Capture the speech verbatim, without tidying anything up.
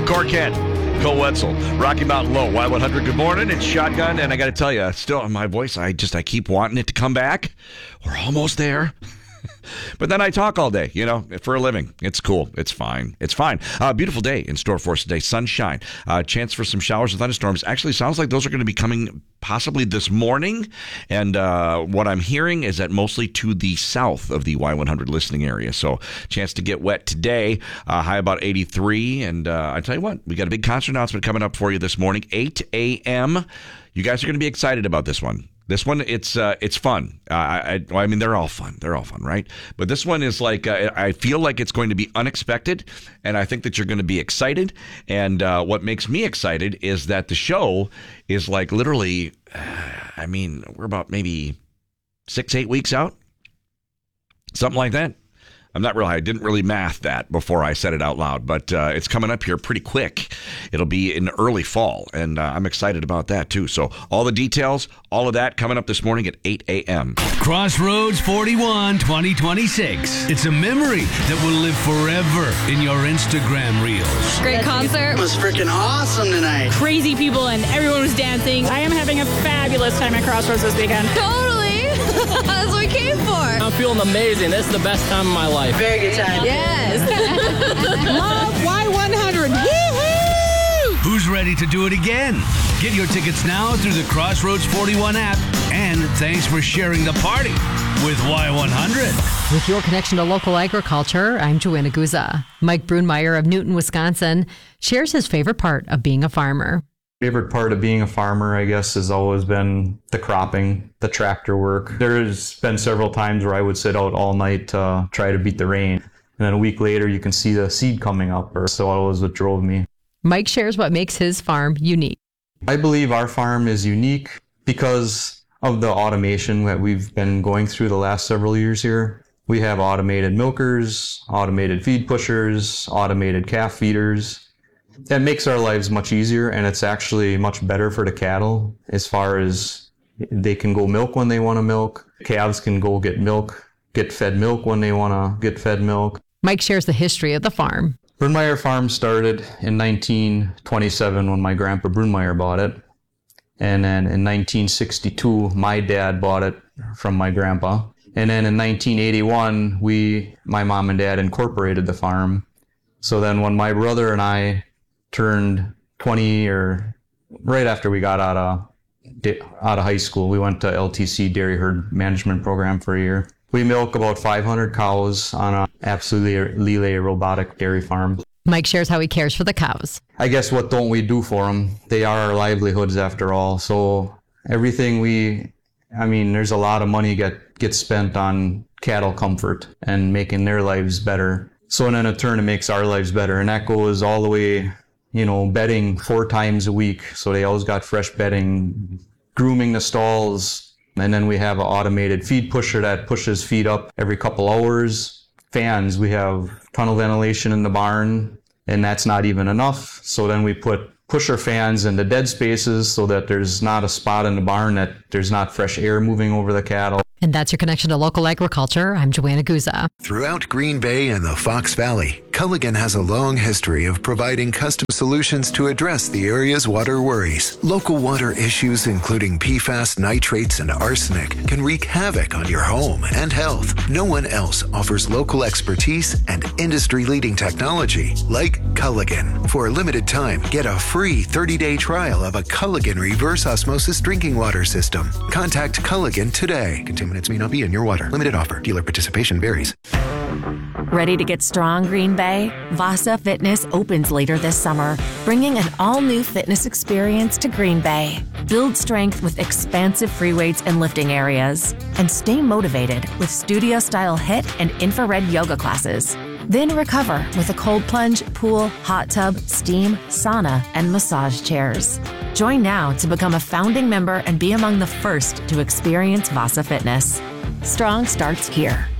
Corkett, Cole Wetzel, Rocky Mountain Low, Y one hundred. Good morning. It's Shotgun, and I got to tell you, still on my voice, I just I keep wanting it to come back. We're almost there. But then I talk all day, you know, for a living. It's cool. It's fine. It's fine. Uh, beautiful day in store for us today. Sunshine. Uh, chance for some showers and thunderstorms. Actually, sounds like those are going to be coming possibly this morning. And uh, what I'm hearing is that mostly to the south of the Y one hundred listening area. So chance to get wet today. Uh, high about eighty-three. And uh, I tell you what, we got a big concert announcement coming up for you this morning, eight a.m. You guys are going to be excited about this one. This one, it's uh, it's fun. Uh, I, I mean, they're all fun. They're all fun, right? But this one is like, uh, I feel like it's going to be unexpected, and I think that you're going to be excited. And uh, what makes me excited is that the show is like literally, uh, I mean, we're about maybe six, eight weeks out, something like that. I'm not really, I didn't really math that before I said it out loud, but uh, it's coming up here pretty quick. It'll be in early fall, and uh, I'm excited about that too. So all the details, all of that coming up this morning at eight a.m. Crossroads forty-one twenty twenty-six. It's a memory that will live forever in your Instagram reels. Great concert. It was freaking awesome tonight. Crazy people and everyone was dancing. I am having a fabulous time at Crossroads this weekend. Totally. That's what we came for. I'm feeling amazing. This is the best time of my life. Very good time. Yes. Love Y one hundred. Woo-hoo! Who's ready to do it again? Get your tickets now through the Crossroads forty-one app. And thanks for sharing the party with Y one hundred. With your connection to local agriculture, I'm Joanna Guza. Mike Brunmeyer of Newton, Wisconsin, shares his favorite part of being a farmer. Favorite part of being a farmer, I guess, has always been the cropping, the tractor work. There's been several times where I would sit out all night to try to beat the rain. And then a week later, you can see the seed coming up. Or so that was what drove me. Mike shares what makes his farm unique. I believe our farm is unique because of the automation that we've been going through the last several years here. We have automated milkers, automated feed pushers, automated calf feeders. That makes our lives much easier, and it's actually much better for the cattle as far as they can go milk when they want to milk. Calves can go get milk, get fed milk when they want to get fed milk. Mike shares the history of the farm. Brunmeyer Farm started in nineteen twenty-seven when my grandpa Brunmeyer bought it. And then in nineteen sixty-two, my dad bought it from my grandpa. And then in nineteen eighty-one, we, my mom and dad incorporated the farm. So then when my brother and I turned twenty, or right after we got out of out of high school, we went to L T C Dairy Herd Management Program for a year. We milk about five hundred cows on a absolutely robotic dairy farm. Mike shares how he cares for the cows. I guess what don't we do for them? They are our livelihoods after all. So everything we, I mean, there's a lot of money get gets spent on cattle comfort and making their lives better. So in a turn, it makes our lives better, and that goes all the way. You know, bedding four times a week. So they always got fresh bedding, grooming the stalls. And then we have an automated feed pusher that pushes feed up every couple hours. Fans, we have tunnel ventilation in the barn, and that's not even enough. So then we put pusher fans in the dead spaces so that there's not a spot in the barn that there's not fresh air moving over the cattle. And that's your connection to local agriculture. I'm Joanna Guza. Throughout Green Bay and the Fox Valley, Culligan has a long history of providing custom solutions to address the area's water worries. Local water issues, including P FAS, nitrates, and arsenic, can wreak havoc on your home and health. No one else offers local expertise and industry-leading technology like Culligan. For a limited time, get a free thirty-day trial of a Culligan reverse osmosis drinking water system. Contact Culligan today. Contaminants may not be in your water. Limited offer. Dealer participation varies. Ready to get strong, Green Bay? Vasa Fitness opens later this summer, bringing an all-new fitness experience to Green Bay. Build strength with expansive free weights and lifting areas, and stay motivated with studio-style HIIT and infrared yoga classes. Then recover with a cold plunge, pool, hot tub, steam, sauna, and massage chairs. Join now to become a founding member and be among the first to experience Vasa Fitness. Strong starts here.